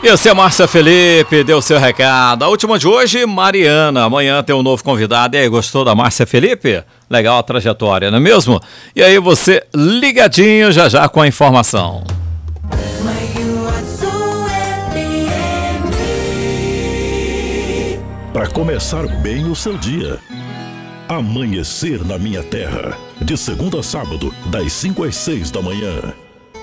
Esse é Márcia Felipe, deu seu recado. A última de hoje, Mariana. Amanhã tem um novo convidado. E aí, gostou da Márcia Felipe? Legal a trajetória, não é mesmo? E aí, você ligadinho já com a informação. Para começar bem o seu dia. Amanhecer na Minha Terra. De segunda a sábado, das 5 às 6 da manhã.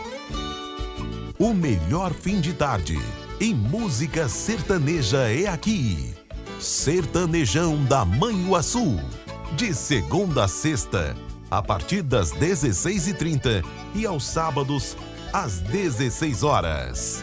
O melhor fim de tarde em música sertaneja é aqui. Sertanejão da Manhuaçu. De segunda a sexta, a partir das 16h30 e aos sábados, às 16 horas.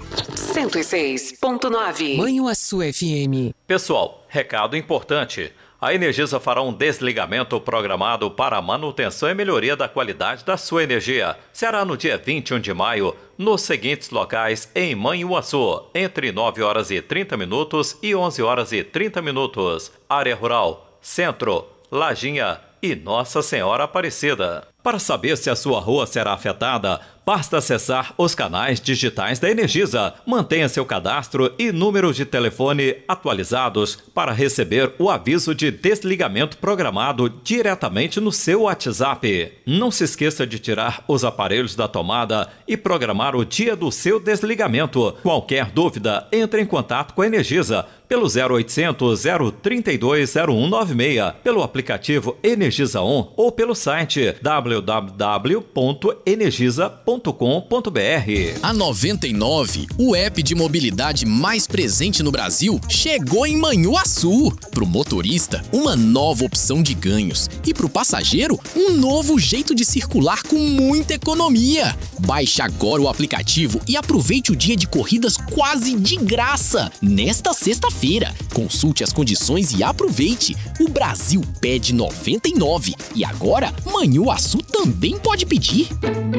106.9 Manhuaçu FM. Pessoal, recado importante. A Energisa fará um desligamento programado para a manutenção e melhoria da qualidade da sua energia. Será no dia 21 de maio, nos seguintes locais em Manhuaçu, entre 9 horas e 30 minutos e 11 horas e 30 minutos. Área Rural, Centro, Lajinha e Nossa Senhora Aparecida. Para saber se a sua rua será afetada, basta acessar os canais digitais da Energisa. Mantenha seu cadastro e número de telefone atualizados para receber o aviso de desligamento programado diretamente no seu WhatsApp. Não se esqueça de tirar os aparelhos da tomada e programar o dia do seu desligamento. Qualquer dúvida, entre em contato com a Energisa pelo 0800 032 0196, pelo aplicativo Energisa On ou pelo site www.energisa.com.br. A 99, o app de mobilidade mais presente no Brasil, chegou em Manhuaçu. Pro motorista, uma nova opção de ganhos e pro passageiro, um novo jeito de circular com muita economia. Baixe agora o aplicativo e aproveite o dia de corridas quase de graça nesta sexta-feira. Consulte as condições e aproveite. O Brasil pede 99 e agora Manhuaçu também pode pedir.